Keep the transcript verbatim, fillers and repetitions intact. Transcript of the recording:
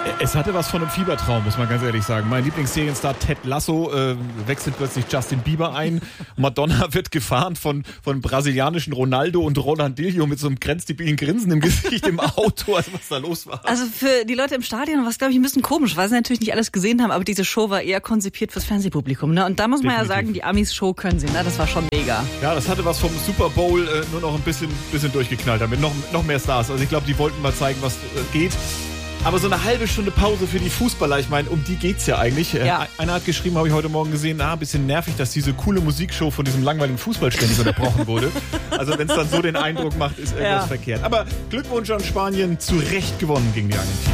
Es hatte was von einem Fiebertraum, muss man ganz ehrlich sagen. Mein Lieblingsserienstar Ted Lasso äh, wechselt plötzlich Justin Bieber ein. Madonna wird gefahren von von brasilianischen Ronaldo und Ronaldinho mit so einem grenzdebilen Grinsen im Gesicht im Auto, also was da los war. Also für die Leute im Stadion war es, glaube ich, ein bisschen komisch, weil sie natürlich nicht alles gesehen haben, aber diese Show war eher konzipiert fürs Fernsehpublikum. Ne? Und da muss man Definitiv. ja sagen, die Amis-Show können sie, ne? Das war schon mega. Ja, das hatte was vom Super Bowl, äh, nur noch ein bisschen, bisschen durchgeknallt damit. Noch, noch mehr Stars. Also ich glaube, die wollten mal zeigen, was äh, geht. Aber so eine halbe Stunde Pause für die Fußballer, ich meine, um die geht's ja eigentlich. Ja. Einer hat geschrieben, habe ich heute Morgen gesehen, ah, ein bisschen nervig, dass diese coole Musikshow von diesem langweiligen Fußball ständig unterbrochen wurde. Also wenn es dann so den Eindruck macht, ist irgendwas ja. verkehrt. Aber Glückwunsch an Spanien, zu Recht gewonnen gegen die Argentinier.